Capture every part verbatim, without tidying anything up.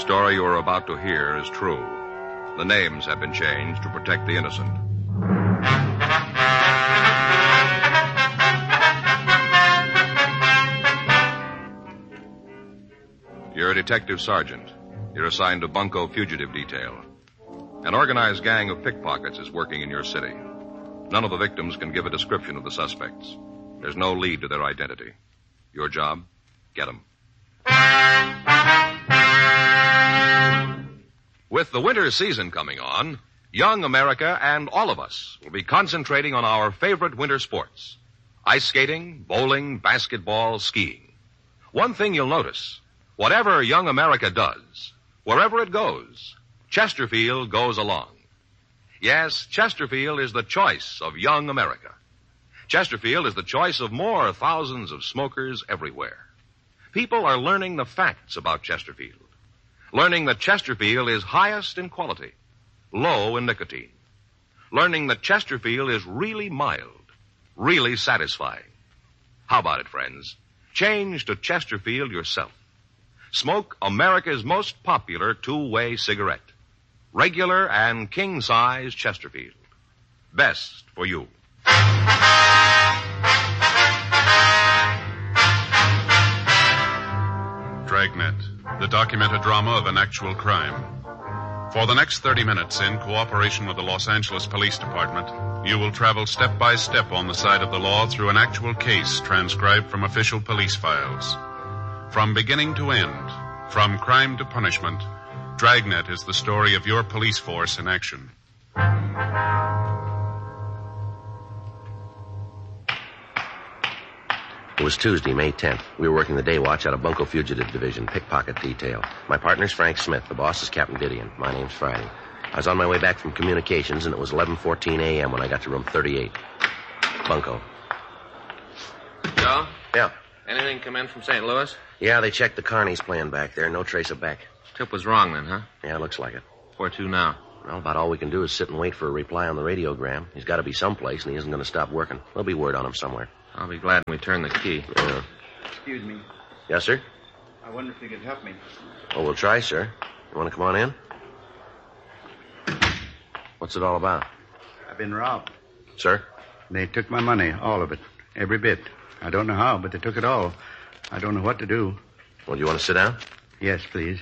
story you are about to hear is true. The names have been changed to protect the innocent. You're a detective sergeant. You're assigned to Bunko Fugitive Detail. An organized gang of pickpockets is working in your city. None of the victims can give a description of the suspects. There's no lead to their identity. Your job? Get them. With the winter season coming on, young America and all of us will be concentrating on our favorite winter sports. Ice skating, bowling, basketball, skiing. One thing you'll notice, whatever young America does, wherever it goes, Chesterfield goes along. Yes, Chesterfield is the choice of young America. Chesterfield is the choice of more thousands of smokers everywhere. People are learning the facts about Chesterfield. Learning that Chesterfield is highest in quality, low in nicotine. Learning that Chesterfield is really mild, really satisfying. How about it, friends? Change to Chesterfield yourself. Smoke America's most popular two-way cigarette. Regular and king-size Chesterfield. Best for you. Dragnet, the documented drama of an actual crime. For the next thirty minutes, in cooperation with the Los Angeles Police Department, you will travel step by step on the side of the law through an actual case transcribed from official police files. From beginning to end, from crime to punishment, Dragnet is the story of your police force in action. It was Tuesday, May tenth. We were working the day watch out of Bunko Fugitive Division, pickpocket detail. My partner's Frank Smith. The boss is Captain Didion. My name's Friday. I was on my way back from communications, and it was eleven fourteen a.m. when I got to room thirty-eight. Bunko. Joe? Yeah. Anything come in from Saint Louis? Yeah, they checked the carnies playing back there. No trace of Beck. Tip was wrong then, huh? Yeah, looks like it. Where to now? Well, about all we can do is sit and wait for a reply on the radiogram. He's got to be someplace, and he isn't going to stop working. There'll be word on him somewhere. I'll be glad when we turn the key. Yeah. Excuse me. Yes, sir? I wonder if you could help me. Oh, we'll try, sir. You want to come on in? What's it all about? I've been robbed. Sir? They took my money, all of it, every bit. I don't know how, but they took it all. I don't know what to do. Well, do you want to sit down? Yes, please.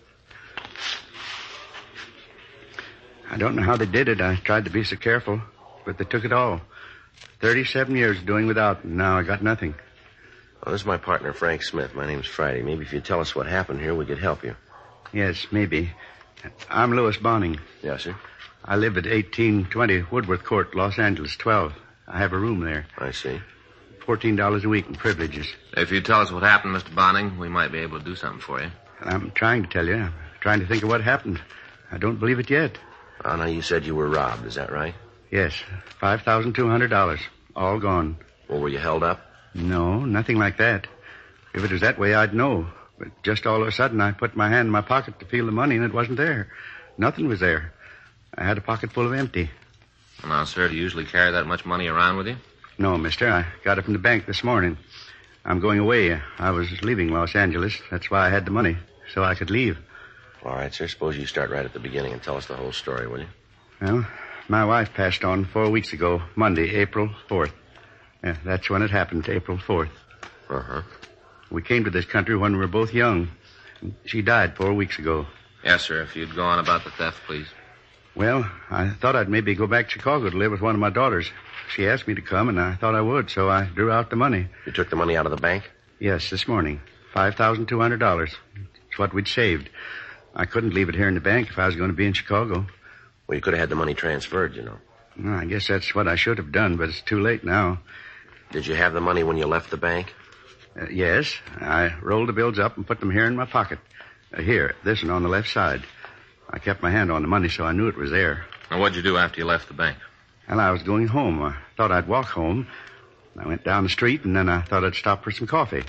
I don't know how they did it. I tried to be so careful, but they took it all. Thirty-seven years doing without, and now I got nothing. Well, this is my partner, Frank Smith. My name's Friday. Maybe if you tell us what happened here, we could help you. Yes, maybe. I'm Louis Bonning. Yes, sir? I live at eighteen twenty Woodworth Court, Los Angeles, twelve. I have a room there. I see. Fourteen dollars a week in privileges. If you tell us what happened, Mister Bonning, we might be able to do something for you. I'm trying to tell you. I'm trying to think of what happened. I don't believe it yet. Oh, now you said you were robbed. Is that right? Yes, five thousand two hundred dollars. All gone. Well, were you held up? No, nothing like that. If it was that way, I'd know. But just all of a sudden, I put my hand in my pocket to feel the money, and it wasn't there. Nothing was there. I had a pocket full of empty. Well, now, sir, do you usually carry that much money around with you? No, mister. I got it from the bank this morning. I'm going away. I was leaving Los Angeles. That's why I had the money, so I could leave. All right, sir. Suppose you start right at the beginning and tell us the whole story, will you? Well, my wife passed on four weeks ago, Monday, April fourth. Yeah, that's when it happened, April fourth. Uh-huh. We came to this country when we were both young. She died four weeks ago. Yes, sir. If you'd go on about the theft, please. Well, I thought I'd maybe go back to Chicago to live with one of my daughters. She asked me to come, and I thought I would, so I drew out the money. You took the money out of the bank? Yes, this morning. five thousand two hundred dollars. It's what we'd saved. I couldn't leave it here in the bank if I was going to be in Chicago. Well, you could have had the money transferred, you know. Well, I guess that's what I should have done, but it's too late now. Did you have the money when you left the bank? Uh, yes. I rolled the bills up and put them here in my pocket. Uh, here, this one on the left side. I kept my hand on the money, so I knew it was there. Now, what'd you do after you left the bank? Well, I was going home. I thought I'd walk home. I went down the street, and then I thought I'd stop for some coffee.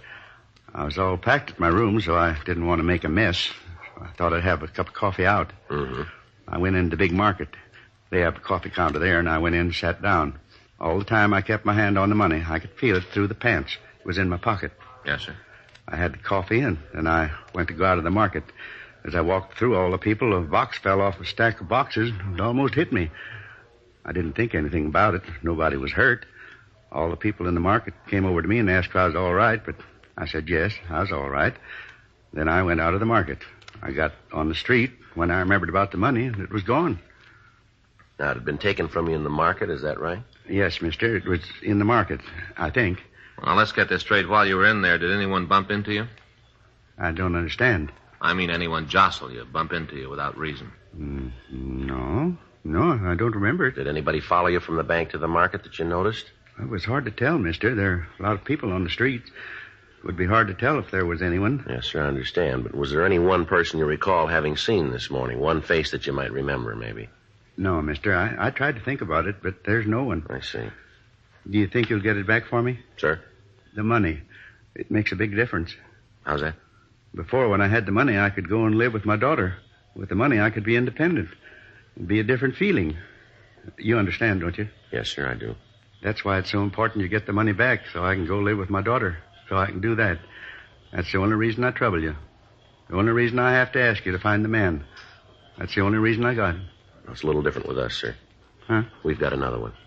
I was all packed at my room, so I didn't want to make a mess. I thought I'd have a cup of coffee out. Mm-hmm. I went into the big market. They have a coffee counter there, and I went in and sat down. All the time I kept my hand on the money. I could feel it through the pants. It was in my pocket. Yes, sir. I had the coffee, and then I went to go out of the market. As I walked through all the people, a box fell off a stack of boxes and almost hit me. I didn't think anything about it. Nobody was hurt. All the people in the market came over to me and asked if I was all right, but I said yes, I was all right. Then I went out of the market. I got on the street when I remembered about the money, and it was gone. Now, it had been taken from you in the market, is that right? Yes, mister. It was in the market, I think. Well, let's get this straight. While you were in there, did anyone bump into you? I don't understand. I mean, anyone jostle you, bump into you without reason? Mm, no. No, I don't remember it. Did anybody follow you from the bank to the market that you noticed? It was hard to tell, mister. There are a lot of people on the streets. It would be hard to tell if there was anyone. Yes, sir, I understand. But was there any one person you recall having seen this morning? One face that you might remember, maybe? No, mister. I, I tried to think about it, but there's no one. I see. Do you think you'll get it back for me? Sir? The money. It makes a big difference. How's that? Before, when I had the money, I could go and live with my daughter. With the money, I could be independent. It'd be a different feeling. You understand, don't you? Yes, sir, I do. That's why it's so important you get the money back, so I can go live with my daughter. So I can do that. That's the only reason I trouble you. The only reason I have to ask you to find the man. That's the only reason I got it. It's a little different with us, sir. Huh? We've got another one.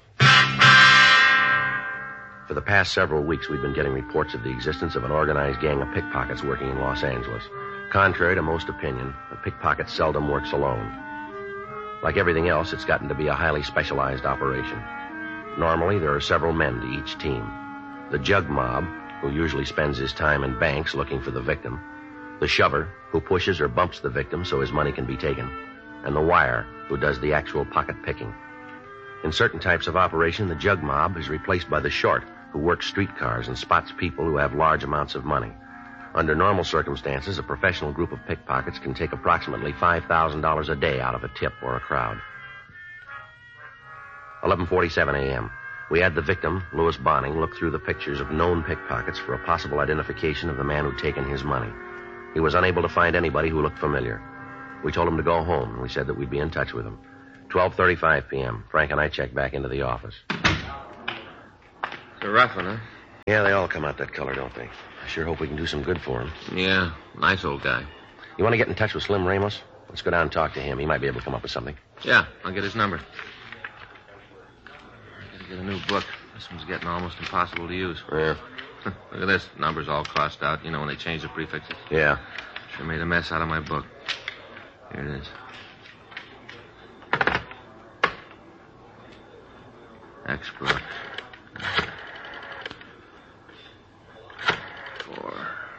For the past several weeks, we've been getting reports of the existence of an organized gang of pickpockets working in Los Angeles. Contrary to most opinion, a pickpocket seldom works alone. Like everything else, it's gotten to be a highly specialized operation. Normally, there are several men to each team. The jug mob, who usually spends his time in banks looking for the victim. The shover, who pushes or bumps the victim so his money can be taken. And the wire, who does the actual pocket picking. In certain types of operation, the jug mob is replaced by the short, who works streetcars and spots people who have large amounts of money. Under normal circumstances, a professional group of pickpockets can take approximately five thousand dollars a day out of a tip or a crowd. eleven forty-seven a.m. We had the victim, Louis Bonning, look through the pictures of known pickpockets for a possible identification of the man who'd taken his money. He was unable to find anybody who looked familiar. We told him to go home, and we said that we'd be in touch with him. twelve thirty-five p.m. Frank and I checked back into the office. It's a rough one, huh? Yeah, they all come out that color, don't they? I sure hope we can do some good for him. Yeah, nice old guy. You want to get in touch with Slim Ramos? Let's go down and talk to him. He might be able to come up with something. Yeah, I'll get his number. I gotta get a new book. This one's getting almost impossible to use. Yeah. Look at this. Numbers all crossed out. You know when they change the prefixes? Yeah. Sure made a mess out of my book. Here it is. Export. Four.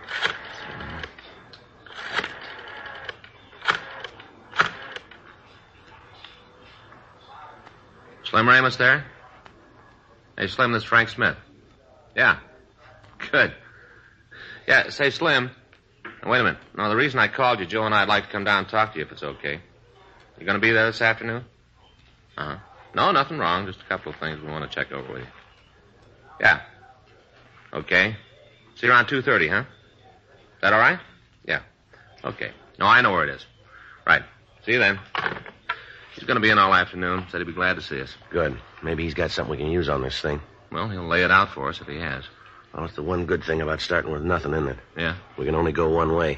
Slim Ramos there? Hey, Slim, this is Frank Smith. Yeah. Good. Yeah, say, Slim. Now, wait a minute. No, the reason I called you, Joe and I'd like to come down and talk to you if it's okay. You going to be there this afternoon? Uh-huh. No, nothing wrong. Just a couple of things we want to check over with you. Yeah. Okay. See you around two thirty, huh? Is that all right? Yeah. Okay. No, I know where it is. Right. See you then. He's going to be in all afternoon. Said he'd be glad to see us. Good. Maybe he's got something we can use on this thing. Well, he'll lay it out for us if he has. Well, it's the one good thing about starting with nothing, isn't it? Yeah. We can only go one way.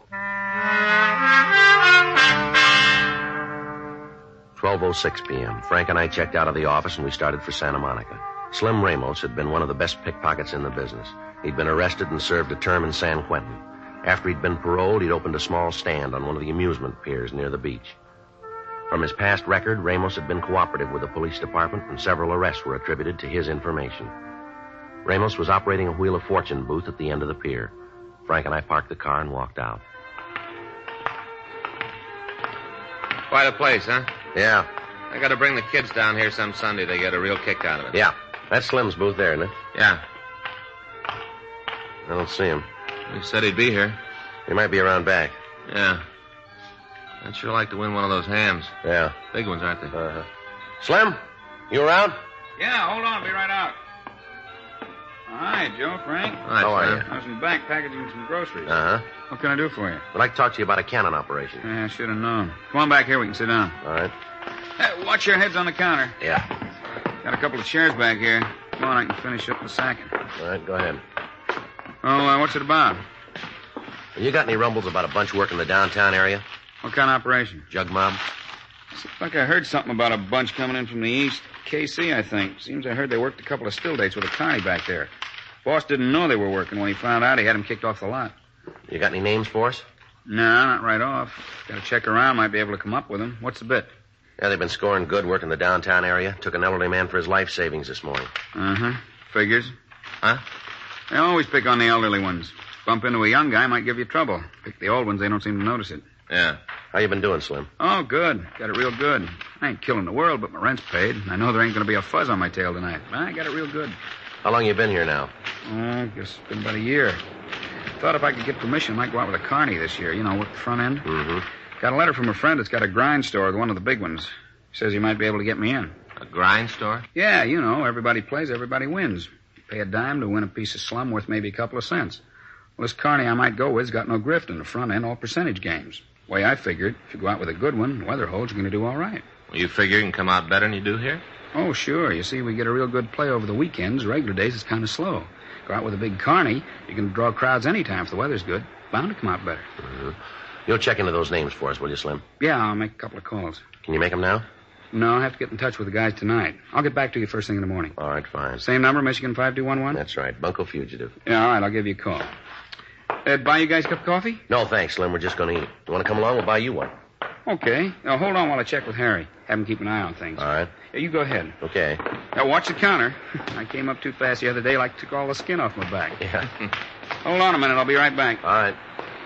twelve oh six p.m. Frank and I checked out of the office and we started for Santa Monica. Slim Ramos had been one of the best pickpockets in the business. He'd been arrested and served a term in San Quentin. After he'd been paroled, he'd opened a small stand on one of the amusement piers near the beach. From his past record, Ramos had been cooperative with the police department, and several arrests were attributed to his information. Ramos was operating a Wheel of Fortune booth at the end of the pier. Frank and I parked the car and walked out. Quite a place, huh? Yeah. I got to bring the kids down here some Sunday. They get a real kick out of it. Yeah. That's Slim's booth there, isn't it? Yeah. I don't see him. He said he'd be here. He might be around back. Yeah. I'd sure like to win one of those hams. Yeah. Big ones, aren't they? Uh-huh. Slim, you around? Yeah, hold on. Be right out. Hi, Joe, Frank. Hi, How are Slim. you? I was in the back packaging some groceries. Uh-huh. What can I do for you? I'd like to talk to you about a cannon operation. Yeah, I should have known. Come on back here. We can sit down. All right. Hey, watch your heads on the counter. Yeah. Got a couple of chairs back here. Come on, I can finish up the sacking. All right, go ahead. Oh, uh, what's it about? You got any rumbles about a bunch working the downtown area? What kind of operation? Jug mob? Seems like I heard something about a bunch coming in from the east. K C, I think. Seems I heard they worked a couple of still dates with a carny back there. Boss didn't know they were working. When he found out, he had him kicked off the lot. You got any names for us? No, not right off. Got to check around. Might be able to come up with them. What's the bit? Yeah, they've been scoring good working the downtown area. Took an elderly man for his life savings this morning. Uh-huh. Figures. Huh? They always pick on the elderly ones. Bump into a young guy, might give you trouble. Pick the old ones, they don't seem to notice it. Yeah. How you been doing, Slim? Oh, good. Got it real good. I ain't killing the world, but my rent's paid. I know there ain't going to be a fuzz on my tail tonight. But I got it real good. How long you been here now? Oh, I guess it's been about a year. Thought if I could get permission, I might go out with a carny this year. You know, work the front end. Mm-hmm. Got a letter from a friend that's got a grind store with one of the big ones. He says he might be able to get me in. A grind store? Yeah, you know, everybody plays, everybody wins. You pay a dime to win a piece of slum worth maybe a couple of cents. Well, this carny I might go with's got no grift in the front end, all percentage games. The way I figured, if you go out with a good one, the weather holds, you're going to do all right. Well, you figure you can come out better than you do here? Oh, sure. You see, we get a real good play over the weekends. Regular days, it's kind of slow. Go out with a big carny, you can draw crowds anytime if the weather's good. Bound to come out better. Mm-hmm. You'll check into those names for us, will you, Slim? Yeah, I'll make a couple of calls. Can you make them now? No, I'll have to get in touch with the guys tonight. I'll get back to you first thing in the morning. All right, fine. Same number, Michigan five two one one? That's right. Bunko Fugitive. Yeah, all right, I'll give you a call. Uh, buy you guys a cup of coffee? No, thanks, Slim. We're just going to eat. You want to come along? We'll buy you one. Okay. Now, hold on while I check with Harry. Have him keep an eye on things. All right. Yeah, you go ahead. Okay. Now, watch the counter. I came up too fast the other day, like took all the skin off my back. Yeah. Hold on a minute. I'll be right back. All right.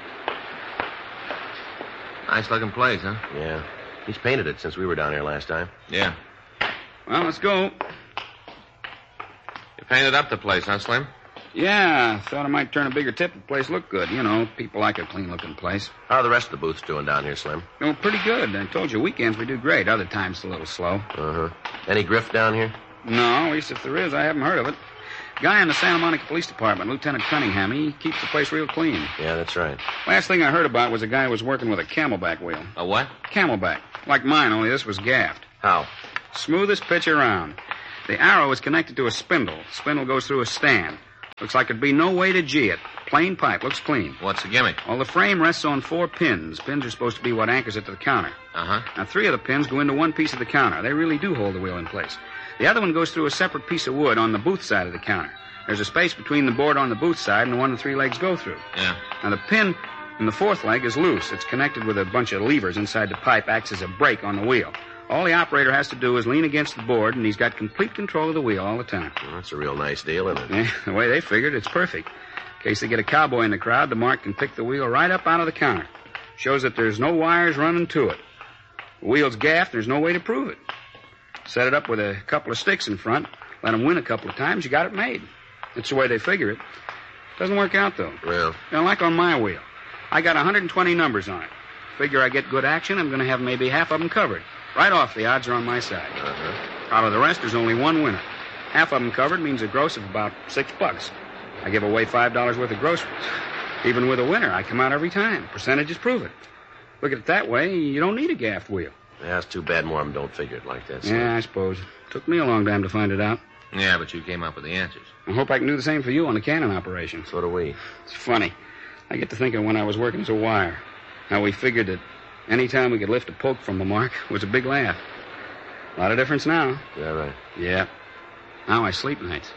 Nice looking place, huh? Yeah. He's painted it since we were down here last time. Yeah. Well, let's go. You painted up the place, huh, Slim? Yeah, thought I might turn a bigger tip if the place looked good. You know, people like a clean-looking place. How are the rest of the booths doing down here, Slim? Oh, pretty good. I told you, weekends we do great. Other times it's a little slow. Uh-huh. Any grift down here? No, at least if there is, I haven't heard of it. Guy in the Santa Monica Police Department, Lieutenant Cunningham, he keeps the place real clean. Yeah, that's right. Last thing I heard about was a guy who was working with a camelback wheel. A what? Camelback. Like mine, only this was gaffed. How? Smoothest pitch around. The arrow is connected to a spindle. The spindle goes through a stand. Looks like there'd be no way to G it. Plain pipe. Looks clean. What's the gimmick? Well, the frame rests on four pins. Pins are supposed to be what anchors it to the counter. Uh-huh. Now, three of the pins go into one piece of the counter. They really do hold the wheel in place. The other one goes through a separate piece of wood on the booth side of the counter. There's a space between the board on the booth side and the one the three legs go through. Yeah. Now, the pin in the fourth leg is loose. It's connected with a bunch of levers inside the pipe, acts as a brake on the wheel. All the operator has to do is lean against the board, and he's got complete control of the wheel all the time. Well, that's a real nice deal, isn't it? Yeah, the way they figured, it's perfect. In case they get a cowboy in the crowd, the mark can pick the wheel right up out of the counter. Shows that there's no wires running to it. The wheel's gaffed, there's no way to prove it. Set it up with a couple of sticks in front, let them win a couple of times, you got it made. That's the way they figure it. Doesn't work out, though. Well, You know, like on my wheel. I got one hundred twenty numbers on it. Figure I get good action, I'm going to have maybe half of them covered. Right off, the odds are on my side. uh-huh. Out of the rest, there's only one winner. Half of them covered means a gross of about six bucks. I give away five dollars worth of groceries. Even with a winner, I come out every time. Percentages prove it. Look at it that way, you don't need a gaffed wheel. Yeah, it's too bad more of them don't figure it like that. Slim. Yeah, I suppose. Took me a long time to find it out. Yeah, but you came up with the answers. I hope I can do the same for you on the cannon operation. So do we. It's funny. I get to thinking when I was working as a wire, how we figured that any time we could lift a poke from the mark was a big laugh. A lot of difference now. Yeah, right. Yeah. Now I sleep nights.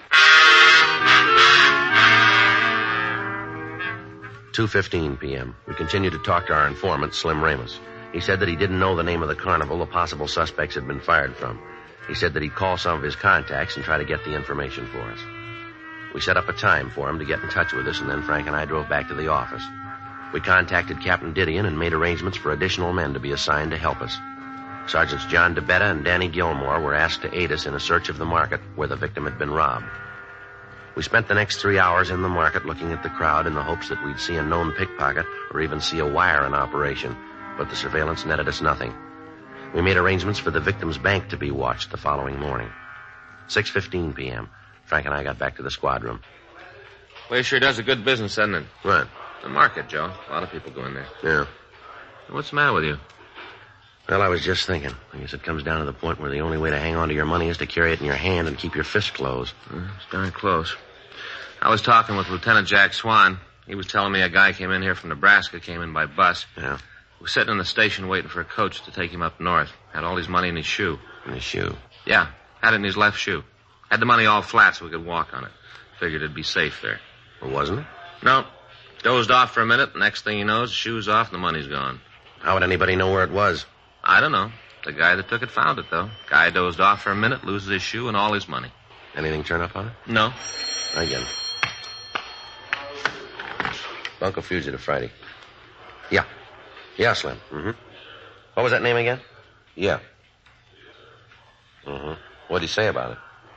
two fifteen p.m. We continued to talk to our informant, Slim Ramos. He said that he didn't know the name of the carnival the possible suspects had been fired from. He said that he'd call some of his contacts and try to get the information for us. We set up a time for him to get in touch with us, and then Frank and I drove back to the office. We contacted Captain Didion and made arrangements for additional men to be assigned to help us. Sergeants John DeBetta and Danny Gilmore were asked to aid us in a search of the market where the victim had been robbed. We spent the next three hours in the market looking at the crowd in the hopes that we'd see a known pickpocket or even see a wire in operation, but the surveillance netted us nothing. We made arrangements for the victim's bank to be watched the following morning. six fifteen p.m. Frank and I got back to the squad room. Place sure does a good business, doesn't it? What? The market, Joe. A lot of people go in there. Yeah. What's the matter with you? Well, I was just thinking. I guess it comes down to the point where the only way to hang on to your money is to carry it in your hand and keep your fist closed. Uh, it's darn close. I was talking with Lieutenant Jack Swan. He was telling me a guy came in here from Nebraska, came in by bus. Yeah. Was sitting in the station waiting for a coach to take him up north. Had all his money in his shoe. In his shoe? Yeah, had it in his left shoe. Had the money all flat so we could walk on it. Figured it'd be safe there. Well, wasn't it? No. Dozed off for a minute. Next thing he knows, the shoe's off and the money's gone. How would anybody know where it was? I don't know. The guy that took it found it, though. Guy dozed off for a minute, loses his shoe and all his money. Anything turn up on it? No. Again. Bunko Fugitive, Friday. Yeah. Yeah, Slim. Mm-hmm. What was that name again? Yeah. Mm-hmm. What'd he say about it?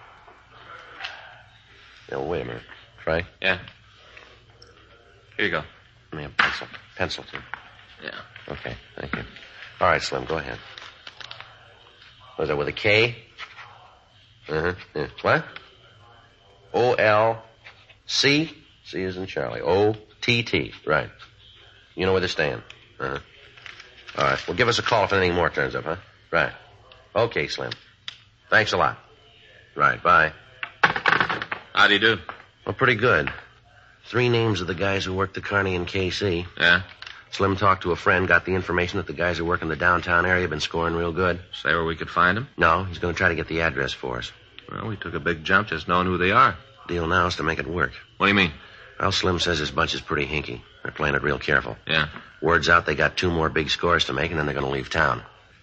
Yeah, well, wait a minute. Frank? Yeah. Here you go. Let me have a pencil. Pencil, too. Yeah. Okay, thank you. All right, Slim, go ahead. Was that with a K? Uh-huh. Yeah. What? O L C? C is in Charlie. O T T. Right. You know where they stand. Uh-huh. All right. Well, give us a call if anything more turns up, huh? Right. Okay, Slim. Thanks a lot. Right. Bye. How'd he do? Well, pretty good. Three names of the guys who worked the Kearney and K C. Yeah? Slim talked to a friend, got the information that the guys who work in the downtown area have been scoring real good. Say where we could find him? No, he's going to try to get the address for us. Well, we took a big jump just knowing who they are. Deal now is to make it work. What do you mean? Well, Slim says his bunch is pretty hinky. They're playing it real careful. Yeah. Word's out they got two more big scores to make, and then they're going to leave town.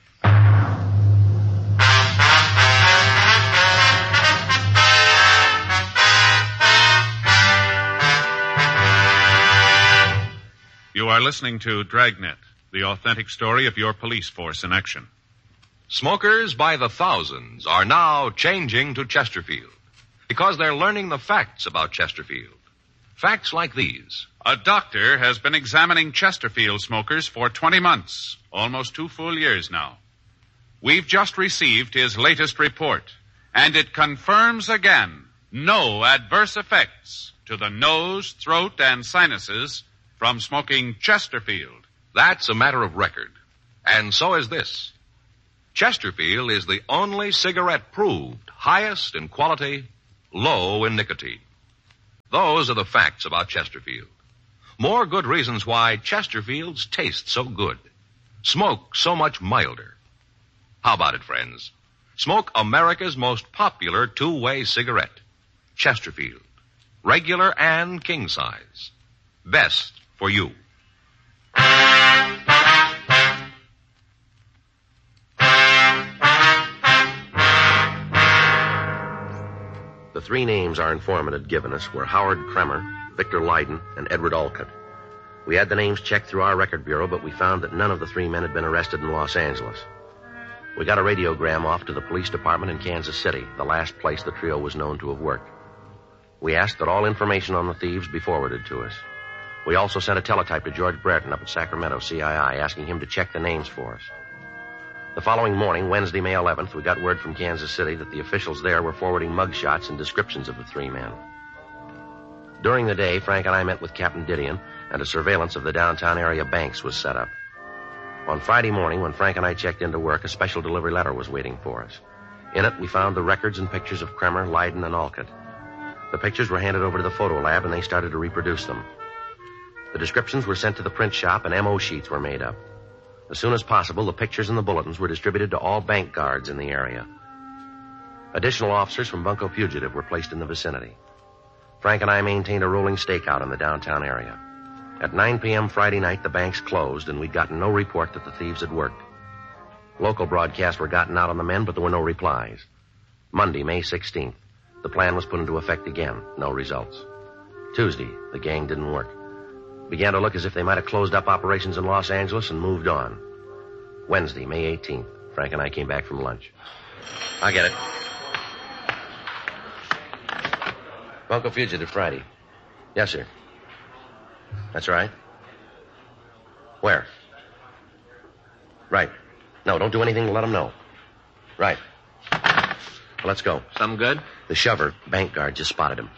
You are listening to Dragnet, the authentic story of your police force in action. Smokers by the thousands are now changing to Chesterfield because they're learning the facts about Chesterfield. Facts like these. A doctor has been examining Chesterfield smokers for twenty months, almost two full years now. We've just received his latest report, and it confirms again no adverse effects to the nose, throat, and sinuses from smoking Chesterfield. That's a matter of record. And so is this. Chesterfield is the only cigarette proved highest in quality, low in nicotine. Those are the facts about Chesterfield. More good reasons why Chesterfields taste so good. Smoke so much milder. How about it, friends? Smoke America's most popular two-way cigarette, Chesterfield. Regular and king size. Best for you. The three names our informant had given us were Howard Kremer, Victor Leiden, and Edward Olcott. We had the names checked through our record bureau, but we found that none of the three men had been arrested in Los Angeles. We got a radiogram off to the police department in Kansas City, the last place the trio was known to have worked. We asked that all information on the thieves be forwarded to us. We also sent a teletype to George Brereton up at Sacramento, C I I, asking him to check the names for us. The following morning, Wednesday, May eleventh, we got word from Kansas City that the officials there were forwarding mugshots and descriptions of the three men. During the day, Frank and I met with Captain Didion, and a surveillance of the downtown area banks was set up. On Friday morning, when Frank and I checked into work, a special delivery letter was waiting for us. In it, we found the records and pictures of Kremer, Leiden, and Olcott. The pictures were handed over to the photo lab, and they started to reproduce them. The descriptions were sent to the print shop, and M O sheets were made up. As soon as possible, the pictures and the bulletins were distributed to all bank guards in the area. Additional officers from Bunko Fugitive were placed in the vicinity. Frank and I maintained a rolling stakeout in the downtown area. At nine p.m. Friday night, the banks closed, and we'd gotten no report that the thieves had worked. Local broadcasts were gotten out on the men, but there were no replies. Monday, May sixteenth, the plan was put into effect again. No results. Tuesday, the gang didn't work. Began to look as if they might have closed up operations in Los Angeles and moved on. Wednesday, May eighteenth, Frank and I came back from lunch. I get it. Bunko Fugitive, Friday. Yes, sir. That's right. Where? Right. No, don't do anything to let them know. Right. Well, let's go. Something good? The shover, bank guard, just spotted him.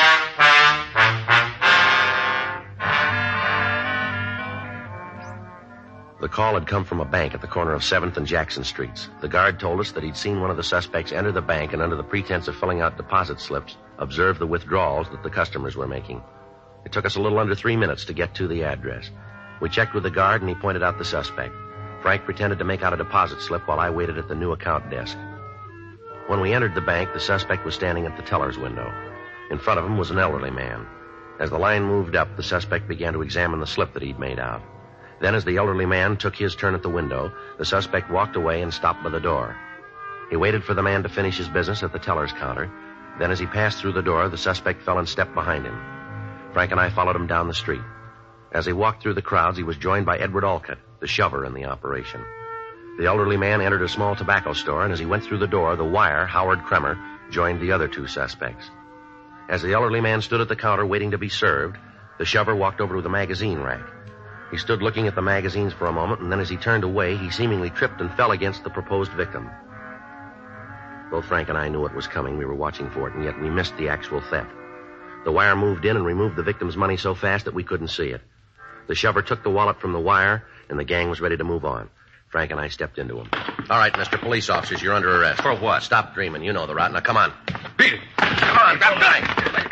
The call had come from a bank at the corner of seventh and Jackson Streets. The guard told us that he'd seen one of the suspects enter the bank and under the pretense of filling out deposit slips, observe the withdrawals that the customers were making. It took us a little under three minutes to get to the address. We checked with the guard, and he pointed out the suspect. Frank pretended to make out a deposit slip while I waited at the new account desk. When we entered the bank, the suspect was standing at the teller's window. In front of him was an elderly man. As the line moved up, the suspect began to examine the slip that he'd made out. Then, as the elderly man took his turn at the window, the suspect walked away and stopped by the door. He waited for the man to finish his business at the teller's counter. Then, as he passed through the door, the suspect fell in step behind him. Frank and I followed him down the street. As he walked through the crowds, he was joined by Edward Alcott, the shover in the operation. The elderly man entered a small tobacco store, and as he went through the door, the wire, Howard Kremer, joined the other two suspects. As the elderly man stood at the counter waiting to be served, the shover walked over to the magazine rack. He stood looking at the magazines for a moment, and then as he turned away, he seemingly tripped and fell against the proposed victim. Both Frank and I knew it was coming. We were watching for it, and yet we missed the actual theft. The wire moved in and removed the victim's money so fast that we couldn't see it. The shover took the wallet from the wire, and the gang was ready to move on. Frank and I stepped into him. All right, Mister Police Officers, you're under arrest. For what? Stop dreaming. You know the route. Now, come on. Beat it. Come on, grab the knife.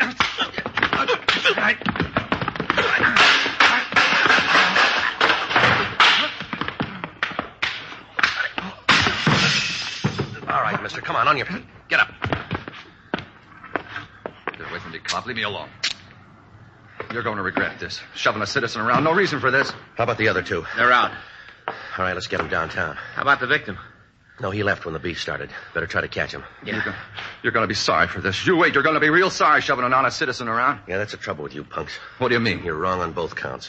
All right, mister, come on, on your feet. Get up. Get away from me, cop. Leave me alone. You're going to regret this. Shoving a citizen around. No reason for this. How about the other two? They're out. All right, let's get them downtown. How about the victim? No, he left when the beef started. Better try to catch him. Yeah. You're, go- you're going to be sorry for this. You wait. You're going to be real sorry shoving an honest citizen around. Yeah, that's the trouble with you punks. What do you mean? You're wrong on both counts.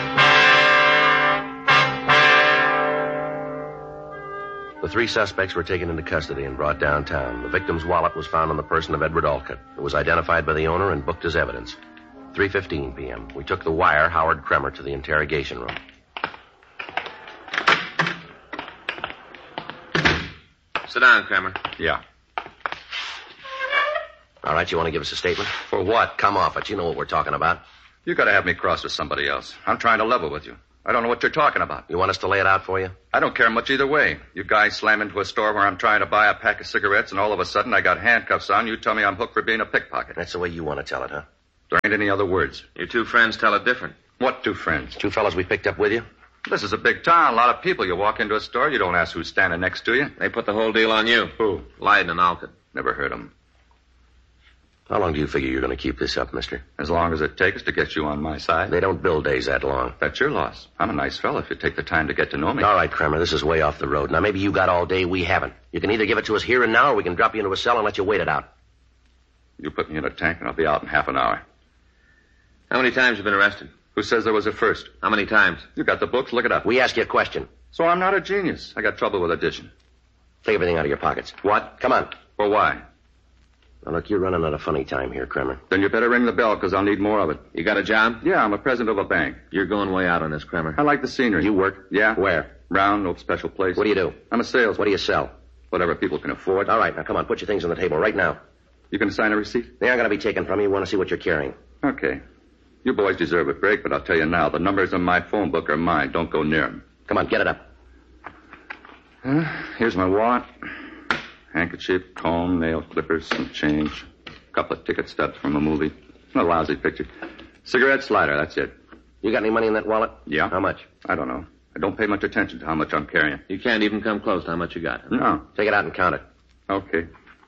The three suspects were taken into custody and brought downtown. The victim's wallet was found on the person of Edward Alcott. It was identified by the owner and booked as evidence. three fifteen p.m. We took the wire, Howard Kremer, to the interrogation room. Sit down, Kremer. Yeah. All right, you want to give us a statement? For what? Come off it. You know what we're talking about. You got to have me cross with somebody else. I'm trying to level with you. I don't know what you're talking about. You want us to lay it out for you? I don't care much either way. You guys slam into a store where I'm trying to buy a pack of cigarettes, and all of a sudden I got handcuffs on. You tell me I'm hooked for being a pickpocket. That's the way you want to tell it, huh? There ain't any other words. Your two friends tell it different. What two friends? Two fellas we picked up with you? This is a big town. A lot of people. You walk into a store, you don't ask who's standing next to you. They put the whole deal on you. Who? Leiden and Alcott. Never heard them. How long do you figure you're going to keep this up, mister? As long as it takes to get you on my side. They don't build days that long. That's your loss. I'm a nice fella if you take the time to get to know me. All right, Kremer, this is way off the road. Now, maybe you got all day, we haven't. You can either give it to us here and now, or we can drop you into a cell and let you wait it out. You put me in a tank, and I'll be out in half an hour. How many times you been arrested? Who says there was a first? How many times? You got the books. Look it up. We ask you a question. So I'm not a genius. I got trouble with addition. Take everything out of your pockets. What? Come on. For why? Now, look, you're running out of funny time here, Kremer. Then you better ring the bell, because I'll need more of it. You got a job? Yeah, I'm a president of a bank. You're going way out on this, Kremer. I like the scenery. You work? Yeah. Where? Round, no special place. What do you do? I'm a salesman. What do you sell? Whatever people can afford. All right, now, come on, put your things on the table right now. You can sign a receipt? They aren't going to be taken from you. We want to see what you're carrying. Okay. You boys deserve a break, but I'll tell you now, the numbers in my phone book are mine. Don't go near them. Come on, get it up. Uh, here's my wallet. Handkerchief, comb, nail clippers, some change. A couple of ticket stubs from a movie. A lousy picture. Cigarette slider, that's it. You got any money in that wallet? Yeah. How much? I don't know. I don't pay much attention to how much I'm carrying. You can't even come close to how much you got. No. Take it out and count it. Okay.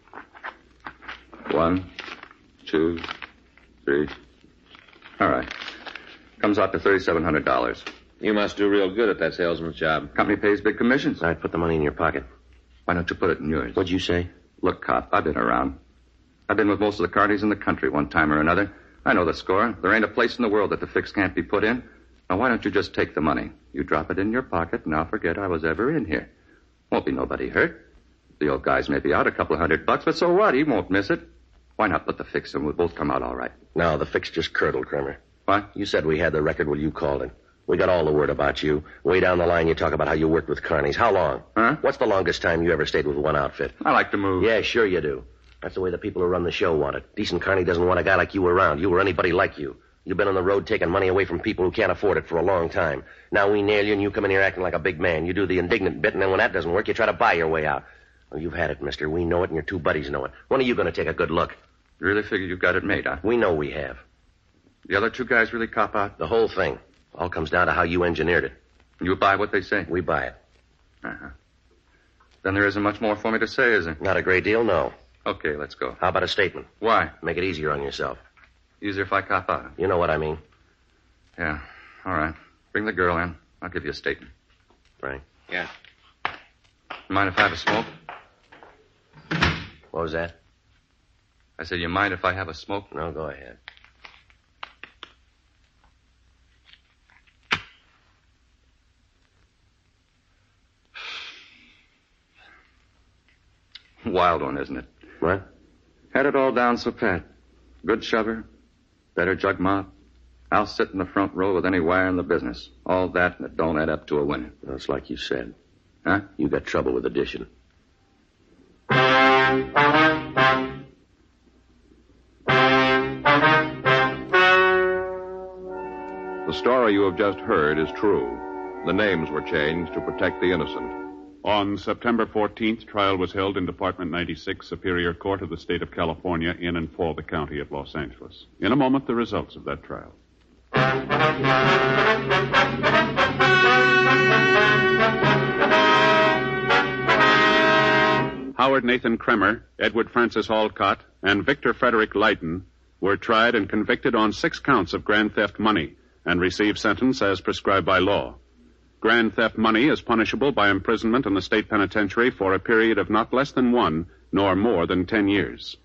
One, two, three. All right. Comes out to thirty-seven hundred dollars. You must do real good at that salesman's job. Company pays big commissions. All right, put the money in your pocket. Why don't you put it in yours? What'd you say? Look, cop, I've been around. I've been with most of the carnies in the country one time or another. I know the score. There ain't a place in the world that the fix can't be put in. Now, why don't you just take the money? You drop it in your pocket, and I'll forget I was ever in here. Won't be nobody hurt. The old guy's may be out a couple of hundred bucks, but so what? He won't miss it. Why not put the fix in? We'll both come out all right. No, the fix just curdled, Kremer. What? You said we had the record. Well, you called it. We got all the word about you. Way down the line, you talk about how you worked with carnies. How long? Huh? What's the longest time you ever stayed with one outfit? I like to move. Yeah, sure you do. That's the way the people who run the show want it. Decent carny doesn't want a guy like you around. You or anybody like you. You've been on the road taking money away from people who can't afford it for a long time. Now we nail you and you come in here acting like a big man. You do the indignant bit, and then when that doesn't work, you try to buy your way out. Well, you've had it, mister. We know it, and your two buddies know it. When are you going to take a good look? You really figure you got it made, huh? We know we have. The other two guys really cop out? The whole thing. All comes down to how you engineered it. You buy what they say? We buy it. Uh-huh. Then there isn't much more for me to say, is there? Not a great deal, no. Okay, let's go. How about a statement? Why? Make it easier on yourself. Easier if I cop out. You know what I mean. Yeah. All right. Bring the girl in. I'll give you a statement. Frank? Yeah. You mind if I have a smoke? What was that? I said, you mind if I have a smoke? No, go ahead. Wild one, isn't it? What? Had it all down so pat. Good shover, better jug mop. I'll sit in the front row with any wire in the business. All that, and it don't add up to a winner. Well, it's like you said. Huh? You got trouble with addition. The story you have just heard is true. The names were changed to protect the innocent. On September fourteenth, trial was held in Department ninety-six, Superior Court of the State of California, in and for the County of Los Angeles. In a moment, the results of that trial. Howard Nathan Kremer, Edward Francis Alcott, and Victor Frederick Leighton were tried and convicted on six counts of grand theft money and received sentence as prescribed by law. Grand theft money is punishable by imprisonment in the state penitentiary for a period of not less than one, nor more than ten years.